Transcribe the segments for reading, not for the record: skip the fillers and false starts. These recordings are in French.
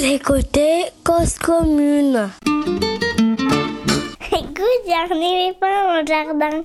Vous écoutez Cause Commune. Écoute, j'ai un éléphant dans le jardin.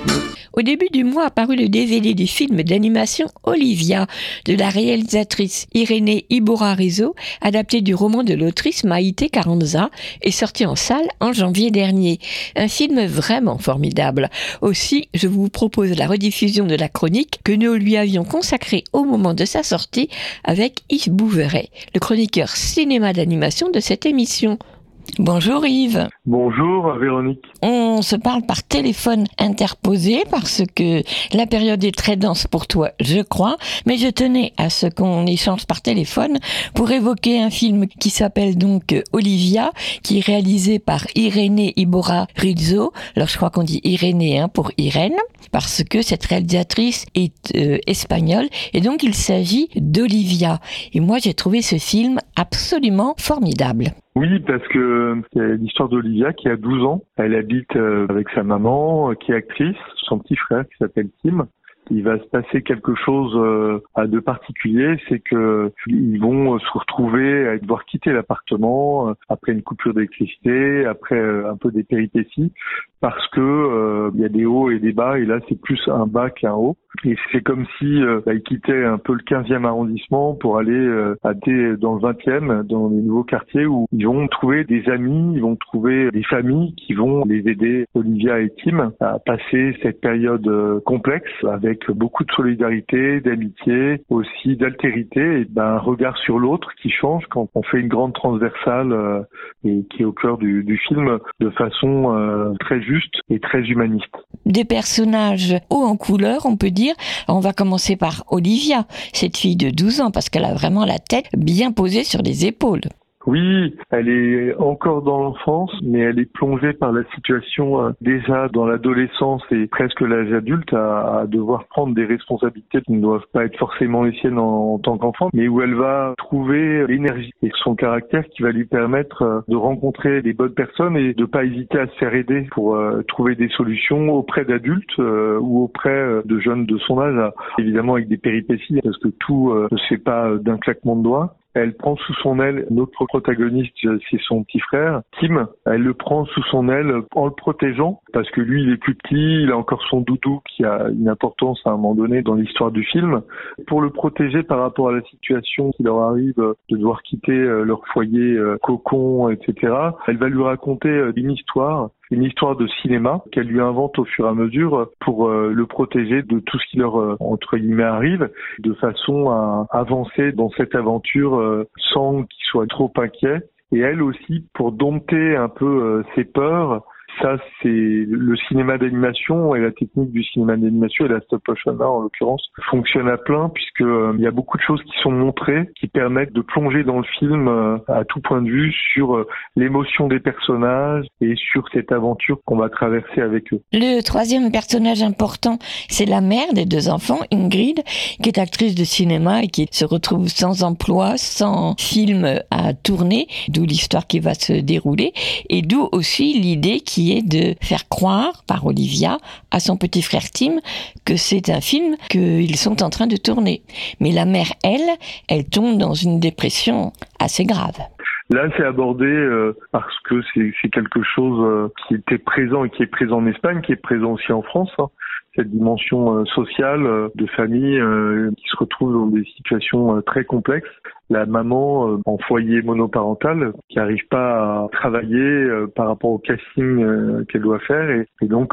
Au début du mois a paru le DVD du film d'animation Olivia de la réalisatrice Irénée Iborra-Rizzo, adapté du roman de l'autrice Maïté Carranza et sorti en salle en janvier dernier. Un film vraiment formidable. Aussi, je vous propose la rediffusion de la chronique que nous lui avions consacrée au moment de sa sortie avec Yves Bouveret, le chroniqueur cinéma d'animation de cette émission. Bonjour Yves. Bonjour Véronique. On se parle par téléphone interposé parce que la période est très dense pour toi, je crois, mais je tenais à ce qu'on échange par téléphone pour évoquer un film qui s'appelle donc Olivia, qui est réalisé par Irénée Iborra-Rizzo. Alors je crois qu'on dit Irénée pour Irène, parce que cette réalisatrice est espagnole, et donc il s'agit d'Olivia. Et moi j'ai trouvé ce film absolument formidable. Oui, parce que c'est l'histoire d'Olivia qui a 12 ans. Elle habite avec sa maman, qui est actrice, son petit frère qui s'appelle Tim. Il va se passer quelque chose de particulier, c'est que ils vont se retrouver à devoir quitter l'appartement après une coupure d'électricité, après un peu des péripéties, parce que il y a des hauts et des bas, et là c'est plus un bas qu'un haut. Et c'est comme si ils quittaient un peu le 15e arrondissement pour aller dans le 20e, dans les nouveaux quartiers où ils vont trouver des amis, ils vont trouver des familles qui vont les aider, Olivia et Tim, à passer cette période complexe avec beaucoup de solidarité, d'amitié, aussi d'altérité, et un regard sur l'autre qui change quand on fait une grande transversale et qui est au cœur du film de façon très juste et très humaniste. Des personnages hauts en couleur, on peut dire. On va commencer par Olivia, cette fille de 12 ans, parce qu'elle a vraiment la tête bien posée sur les épaules. Oui, elle est encore dans l'enfance, mais elle est plongée par la situation déjà dans l'adolescence et presque l'âge adulte à devoir prendre des responsabilités qui ne doivent pas être forcément les siennes en tant qu'enfant, mais où elle va trouver l'énergie et son caractère qui va lui permettre de rencontrer les bonnes personnes et de pas hésiter à se faire aider pour trouver des solutions auprès d'adultes ou auprès de jeunes de son âge, évidemment avec des péripéties parce que tout ne se fait pas d'un claquement de doigts. Elle prend sous son aile notre protagoniste, c'est son petit frère, Tim. Elle le prend sous son aile en le protégeant parce que lui, il est plus petit, il a encore son doudou qui a une importance à un moment donné dans l'histoire du film. Pour le protéger par rapport à la situation qui leur arrive de devoir quitter leur foyer cocon, etc., elle va lui raconter une histoire de cinéma qu'elle lui invente au fur et à mesure pour le protéger de tout ce qui leur, entre guillemets, arrive, de façon à avancer dans cette aventure sans qu'il soit trop inquiet. Et elle aussi, pour dompter un peu ses peurs, ça c'est le cinéma d'animation et la technique du cinéma d'animation et la stop motion là en l'occurrence fonctionne à plein puisque il y a beaucoup de choses qui sont montrées qui permettent de plonger dans le film à tout point de vue sur l'émotion des personnages et sur cette aventure qu'on va traverser avec eux. Le troisième personnage important, c'est la mère des deux enfants, Ingrid, qui est actrice de cinéma et qui se retrouve sans emploi, sans film à tourner, d'où l'histoire qui va se dérouler et d'où aussi l'idée qui est de faire croire par Olivia à son petit frère Tim que c'est un film qu'ils sont en train de tourner. Mais la mère, elle tombe dans une dépression assez grave. Là, c'est abordé parce que c'est quelque chose qui était présent et qui est présent en Espagne, qui est présent aussi en France. Cette dimension sociale de famille qui se retrouve dans des situations très complexes. La maman en foyer monoparental qui n'arrive pas à travailler par rapport au casting qu'elle doit faire et donc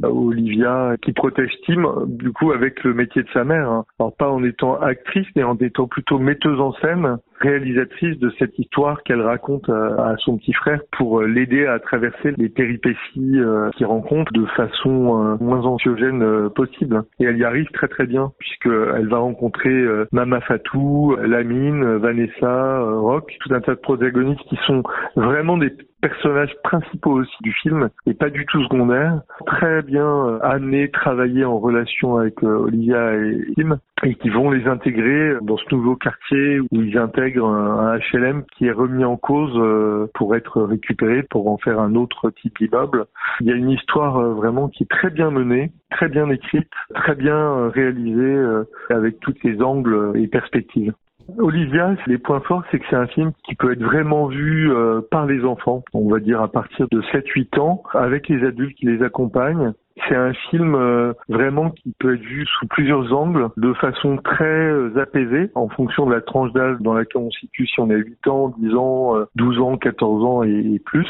Olivia qui protège Tim du coup avec le métier de sa mère. Alors pas en étant actrice mais en étant plutôt metteuse en scène, réalisatrice de cette histoire qu'elle raconte à son petit frère pour l'aider à traverser les péripéties qu'il rencontre de façon moins anxiogène possible. Et elle y arrive très très bien puisqu'elle va rencontrer Mama Fatou, Lamine, Vanessa, Rock, tout un tas de protagonistes qui sont vraiment des personnages principaux aussi du film et pas du tout secondaires, très bien amenés, travaillés en relation avec Olivia et Tim et qui vont les intégrer dans ce nouveau quartier où ils intègrent un HLM qui est remis en cause pour être récupéré pour en faire un autre type d'immeuble. Il y a une histoire vraiment qui est très bien menée, très bien écrite, très bien réalisée avec tous les angles et perspectives. Olivia, les points forts, c'est que c'est un film qui peut être vraiment vu par les enfants, on va dire à partir de 7-8 ans, avec les adultes qui les accompagnent. C'est un film vraiment qui peut être vu sous plusieurs angles, de façon très apaisée, en fonction de la tranche d'âge dans laquelle on se situe, si on a 8 ans, 10 ans, 12 ans, 14 ans et plus.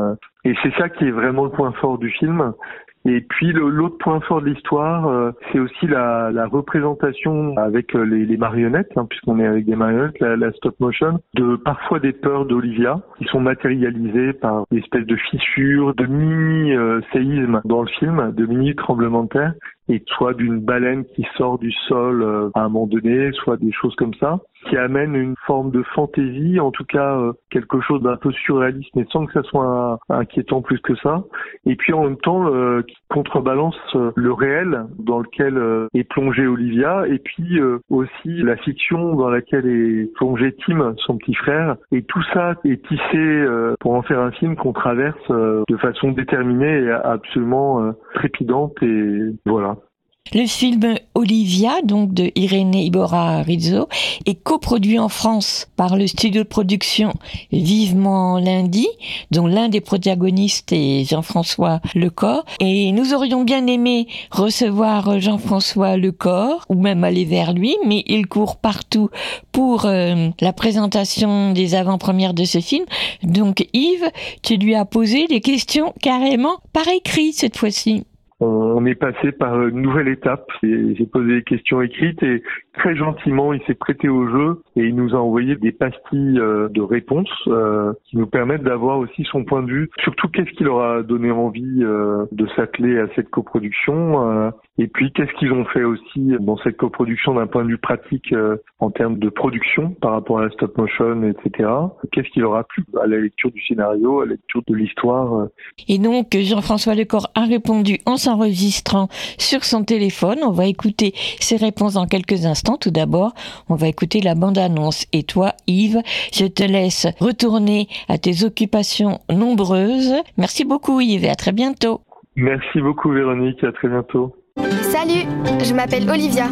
Et c'est ça qui est vraiment le point fort du film. Et puis l'autre point fort de l'histoire, c'est aussi la représentation avec les marionnettes, puisqu'on est avec des marionnettes, la stop motion, de parfois des peurs d'Olivia, qui sont matérialisées par des espèces de fissures, de mini-séismes dans le film, de mini-tremblements de terre, et soit d'une baleine qui sort du sol à un moment donné, soit des choses comme ça, qui amènent une forme de fantaisie, en tout cas quelque chose d'un peu surréaliste, mais sans que ça soit inquiétant plus que ça. Et puis en même temps, qui contrebalance le réel dans lequel est plongé Olivia, et puis aussi la fiction dans laquelle est plongé Tim, son petit frère. Et tout ça est tissé pour en faire un film qu'on traverse de façon déterminée et absolument trépidante, et voilà. Le film Olivia, donc de Irénée Iborra-Rizzo, est coproduit en France par le studio de production Vivement Lundi, dont l'un des protagonistes est Jean-François Lecor. Et nous aurions bien aimé recevoir Jean-François Lecor, ou même aller vers lui, mais il court partout pour la présentation des avant-premières de ce film. Donc Yves, tu lui as posé des questions carrément par écrit cette fois-ci. On est passé par une nouvelle étape. J'ai posé des questions écrites et très gentiment, il s'est prêté au jeu et il nous a envoyé des pastilles de réponses qui nous permettent d'avoir aussi son point de vue. Surtout, qu'est-ce qui leur a donné envie de s'atteler à cette coproduction et puis qu'est-ce qu'ils ont fait aussi dans cette coproduction d'un point de vue pratique en termes de production par rapport à la stop motion, etc. Qu'est-ce qui leur a plu à la lecture du scénario, à la lecture de l'histoire. Et donc, Jean-François Lecor a répondu en s'enregistrant sur son téléphone. On va écouter ses réponses dans quelques instants. Tout d'abord, on va écouter la bande-annonce. Et toi, Yves, je te laisse retourner à tes occupations nombreuses. Merci beaucoup, Yves, et à très bientôt. Merci beaucoup, Véronique, et à très bientôt. Salut, je m'appelle Olivia.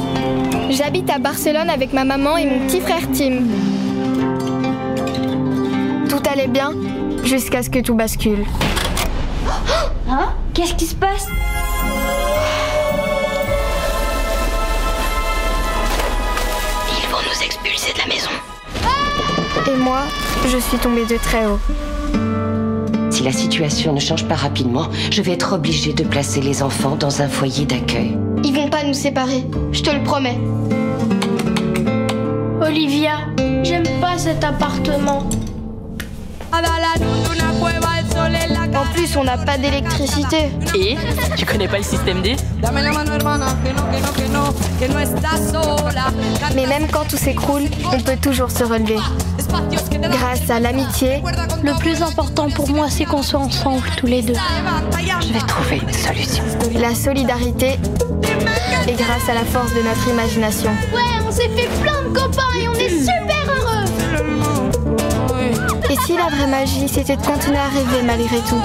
J'habite à Barcelone avec ma maman et mon petit frère Tim. Tout allait bien, jusqu'à ce que tout bascule. Hein? Qu'est-ce qui se passe? Ils vont nous expulser de la maison. Et moi, je suis tombée de très haut. Si la situation ne change pas rapidement, je vais être obligée de placer les enfants dans un foyer d'accueil. Ils vont pas nous séparer, je te le promets. Olivia, j'aime pas cet appartement. En plus, on n'a pas d'électricité. Et tu connais pas le système D? Mais même quand tout s'écroule, on peut toujours se relever. Grâce à l'amitié, Le plus important pour moi, c'est qu'on soit ensemble tous les deux. Je vais trouver une solution. la solidarité et grâce à la force de notre imagination. Ouais, on s'est fait plein de copains et on est super heureux. Et si la vraie magie, c'était de continuer à rêver malgré tout?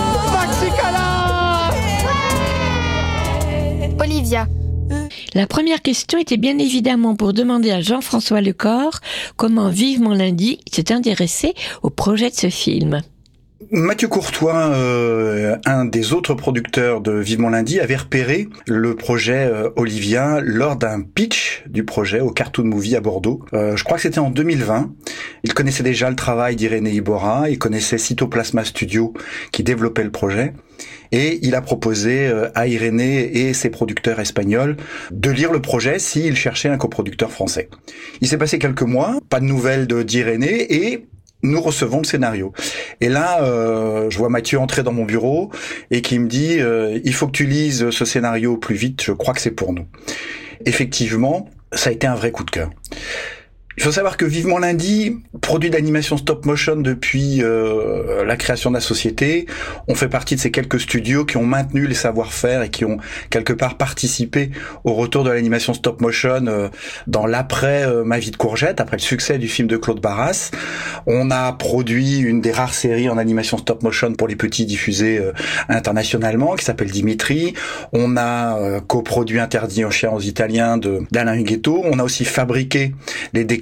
Olivia. La première question était bien évidemment pour demander à Jean-François Lecor comment Vivement Lundi s'est intéressé au projet de ce film. Mathieu Courtois, un des autres producteurs de Vivement Lundi, avait repéré le projet Olivia lors d'un pitch du projet au Cartoon Movie à Bordeaux. Je crois que c'était en 2020. Il connaissait déjà le travail d'Irénée Iborra, il connaissait Cytoplasma Studio qui développait le projet. Et il a proposé à Irénée et ses producteurs espagnols de lire le projet s'ils cherchaient un coproducteur français. Il s'est passé quelques mois, pas de nouvelles d'Irénée et nous recevons le scénario. Et là, je vois Mathieu entrer dans mon bureau et qui me dit il faut que tu lises ce scénario au plus vite, je crois que c'est pour nous. Effectivement, ça a été un vrai coup de cœur. Il faut savoir que Vivement Lundi, produit d'animation stop motion depuis la création de la société, on fait partie de ces quelques studios qui ont maintenu les savoir-faire et qui ont quelque part participé au retour de l'animation stop motion dans l'après Ma vie de courgette, après le succès du film de Claude Barras. On a produit une des rares séries en animation stop motion pour les petits diffusées internationalement, qui s'appelle Dimitri. On a coproduit Interdit aux chiens aux Italiens d'Alain Huguetto. On a aussi fabriqué les décors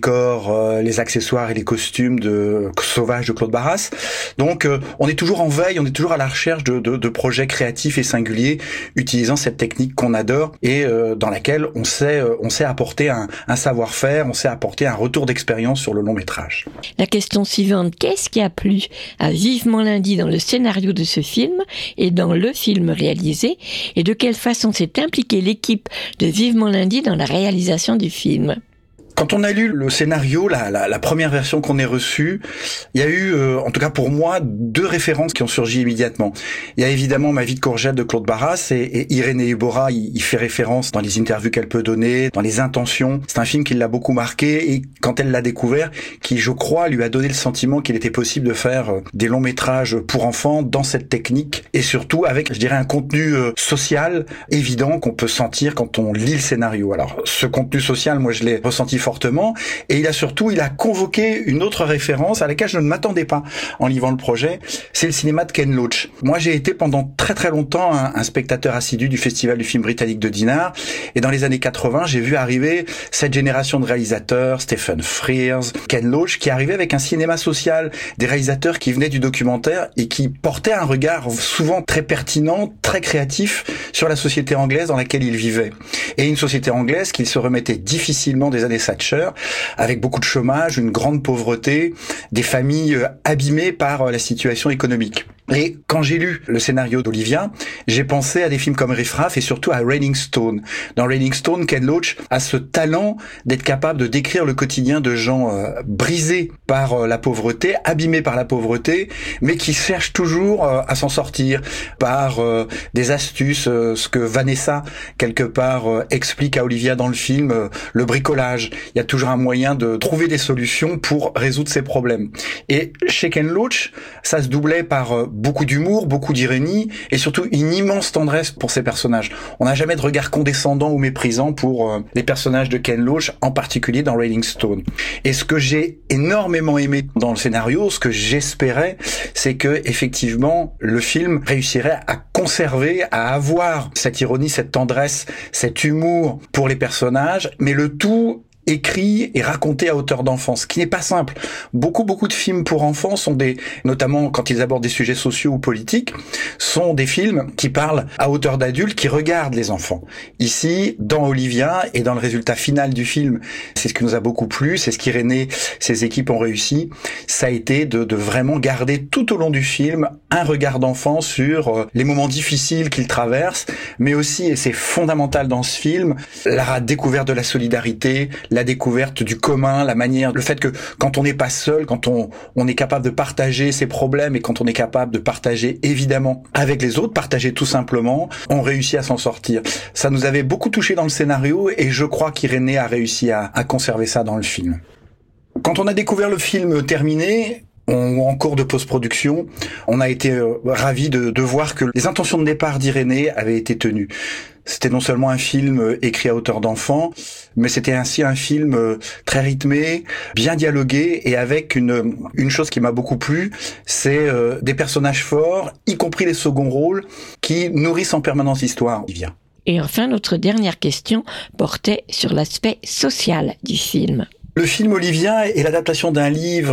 décors, les accessoires et les costumes de Sauvage de Claude Barras. Donc on est toujours en veille, on est toujours à la recherche de projets créatifs et singuliers utilisant cette technique qu'on adore et dans laquelle on sait apporter un savoir-faire, on sait apporter un retour d'expérience sur le long métrage. La question suivante, qu'est-ce qui a plu à Vivement lundi dans le scénario de ce film et dans le film réalisé, et de quelle façon s'est impliquée l'équipe de Vivement lundi dans la réalisation du film? Quand on a lu le scénario, la première version qu'on ait reçue, il y a eu, en tout cas pour moi, 2 références qui ont surgi immédiatement. Il y a évidemment Ma vie de courgette de Claude Barras et Irénée Iborra, il fait référence dans les interviews qu'elle peut donner, dans les intentions. C'est un film qui l'a beaucoup marqué et quand elle l'a découvert, qui je crois lui a donné le sentiment qu'il était possible de faire des longs métrages pour enfants dans cette technique et surtout avec, je dirais, un contenu social évident qu'on peut sentir quand on lit le scénario. Alors ce contenu social, moi je l'ai ressenti fortement, et il a convoqué une autre référence à laquelle je ne m'attendais pas en lisant le projet, c'est le cinéma de Ken Loach. Moi j'ai été pendant très très longtemps un spectateur assidu du Festival du film britannique de Dinard, et dans les années 80 j'ai vu arriver cette génération de réalisateurs, Stephen Frears, Ken Loach, qui arrivait avec un cinéma social, des réalisateurs qui venaient du documentaire et qui portaient un regard souvent très pertinent, très créatif sur la société anglaise dans laquelle ils vivaient. Et une société anglaise qu'ils se remettaient difficilement des années Thatcher, avec beaucoup de chômage, une grande pauvreté, des familles abîmées par la situation économique. Et quand j'ai lu le scénario d'Olivia, j'ai pensé à des films comme Riff Raff et surtout à Rolling Stone. Dans Rolling Stone, Ken Loach a ce talent d'être capable de décrire le quotidien de gens brisés par la pauvreté, abîmés par la pauvreté, mais qui cherchent toujours à s'en sortir par des astuces, ce que Vanessa, quelque part, explique à Olivia dans le film, le bricolage. Il y a toujours un moyen de trouver des solutions pour résoudre ces problèmes. Et chez Ken Loach, ça se doublait par beaucoup d'humour, beaucoup d'ironie et surtout une immense tendresse pour ses personnages. On n'a jamais de regard condescendant ou méprisant pour les personnages de Ken Loach, en particulier dans Rolling Stone. Et ce que j'ai énormément aimé dans le scénario, ce que j'espérais, c'est que effectivement le film réussirait à conserver, à avoir cette ironie, cette tendresse, cet humour pour les personnages, mais le tout écrit et raconté à hauteur d'enfant, ce qui n'est pas simple. Beaucoup de films pour enfants sont notamment quand ils abordent des sujets sociaux ou politiques, sont des films qui parlent à hauteur d'adulte, qui regardent les enfants. Ici, dans Olivia et dans le résultat final du film, c'est ce qui nous a beaucoup plu, c'est ce qu'Irénée, ses équipes ont réussi, ça a été de vraiment garder tout au long du film un regard d'enfant sur les moments difficiles qu'ils traversent, mais aussi, et c'est fondamental dans ce film, la découverte de la solidarité, la découverte du commun, la manière, le fait que quand on n'est pas seul, quand on est capable de partager ses problèmes et quand on est capable de partager évidemment avec les autres, partager tout simplement, on réussit à s'en sortir. Ça nous avait beaucoup touché dans le scénario et je crois qu'Irénée a réussi à conserver ça dans le film. Quand on a découvert le film terminé, en cours de post-production, on a été ravis de voir que les intentions de départ d'Irénée avaient été tenues. C'était non seulement un film écrit à hauteur d'enfant, mais c'était ainsi un film très rythmé, bien dialogué et avec une chose qui m'a beaucoup plu, c'est des personnages forts, y compris les seconds rôles, qui nourrissent en permanence l'histoire. Et enfin, notre dernière question portait sur l'aspect social du film. Le film Olivia est l'adaptation d'un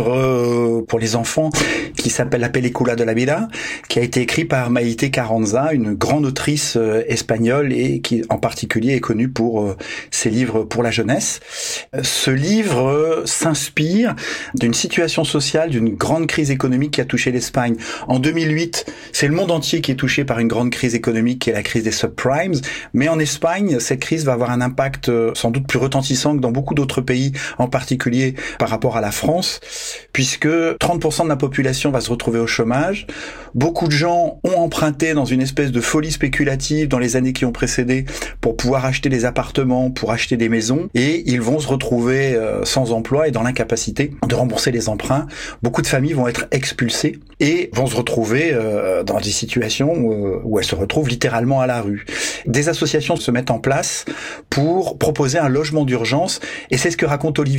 livre pour les enfants qui s'appelle La película de la vida, qui a été écrit par Maite Carranza, une grande autrice espagnole et qui en particulier est connue pour ses livres pour la jeunesse. Ce livre s'inspire d'une situation sociale, d'une grande crise économique qui a touché l'Espagne. En 2008, c'est le monde entier qui est touché par une grande crise économique qui est la crise des subprimes, mais en Espagne, cette crise va avoir un impact sans doute plus retentissant que dans beaucoup d'autres pays, en particulier par rapport à la France, puisque 30% de la population va se retrouver au chômage. Beaucoup de gens ont emprunté dans une espèce de folie spéculative dans les années qui ont précédé pour pouvoir acheter des appartements, pour acheter des maisons, et ils vont se retrouver sans emploi et dans l'incapacité de rembourser les emprunts. Beaucoup de familles vont être expulsées et vont se retrouver dans des situations où elles se retrouvent littéralement à la rue. Des associations se mettent en place pour proposer un logement d'urgence, et c'est ce que raconte Olivia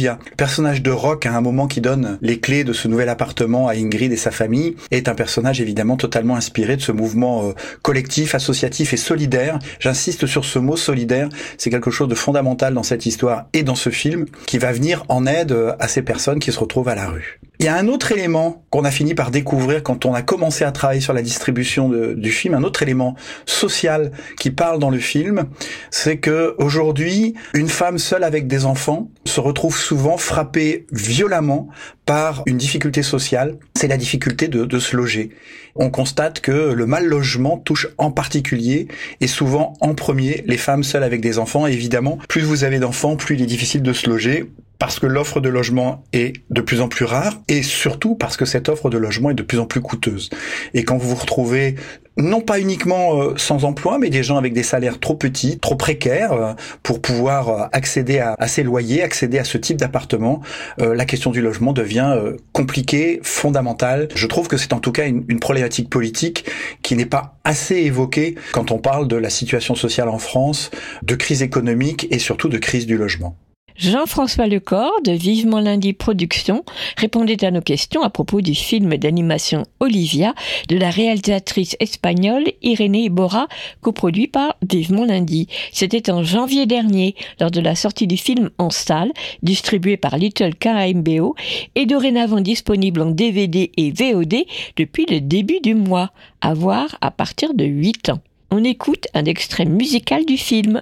Olivia. Le personnage de Rock, à un moment qui donne les clés de ce nouvel appartement à Ingrid et sa famille, est un personnage évidemment totalement inspiré de ce mouvement collectif, associatif et solidaire. J'insiste sur ce mot solidaire, c'est quelque chose de fondamental dans cette histoire et dans ce film, qui va venir en aide à ces personnes qui se retrouvent à la rue. Il y a un autre élément qu'on a fini par découvrir quand on a commencé à travailler sur la distribution du film, un autre élément social qui parle dans le film, c'est que aujourd'hui, une femme seule avec des enfants se retrouve souvent frappée violemment par une difficulté sociale, c'est la difficulté de se loger. On constate que le mal logement touche en particulier et souvent en premier les femmes seules avec des enfants. Et évidemment, plus vous avez d'enfants, plus il est difficile de se loger, parce que l'offre de logement est de plus en plus rare et surtout parce que cette offre de logement est de plus en plus coûteuse. Et quand vous vous retrouvez non pas uniquement sans emploi, mais des gens avec des salaires trop petits, trop précaires pour pouvoir accéder à ces loyers, accéder à ce type d'appartement, la question du logement devient compliquée, fondamentale. Je trouve que c'est en tout cas une problématique politique qui n'est pas assez évoquée quand on parle de la situation sociale en France, de crise économique et surtout de crise du logement. Jean-François Lecor de Vivement Lundi Productions répondait à nos questions à propos du film d'animation Olivia de la réalisatrice espagnole Irene Iborra, coproduit par Vivement Lundi. C'était en janvier dernier, lors de la sortie du film en salle, distribué par Little KMBO et dorénavant disponible en DVD et VOD depuis le début du mois, à voir à partir de 8 ans. On écoute un extrait musical du film.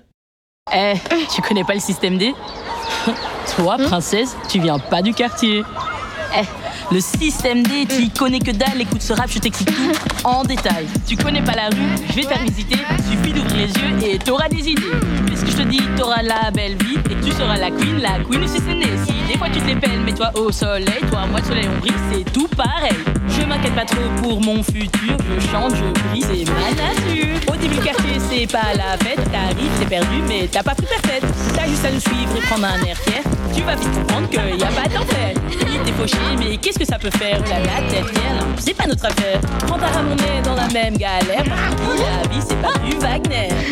Tu connais pas le système D ? Toi, princesse, tu viens pas du quartier. Le système D, tu y connais que dalle. Écoute ce rap, je t'explique tout en détail. Tu connais pas la rue, je vais te faire visiter. Suffit d'ouvrir les yeux et t'auras des idées. Puisque je te dis, t'auras la belle vie et tu seras la queen du système D. Si des fois tu te les pelles, mets-toi au soleil. Toi, moi, le soleil, on brille, c'est tout pareil. Je m'inquiète pas trop pour mon futur. Je chante, je brille, c'est ma nature. Au début, le quartier, c'est pas la fête. T'arrives, t'es perdu, mais t'as pas pris ta tête. T'as juste à nous suivre et prendre un air fier. Tu vas vite comprendre qu'il y a pas d'enfer. Oui, t'es fauché, mais qu'est-ce que ça peut faire? La tête fière, c'est pas notre affaire. Prends ta ramonée dans la même galère. Parce que la vie, c'est pas du Wagner.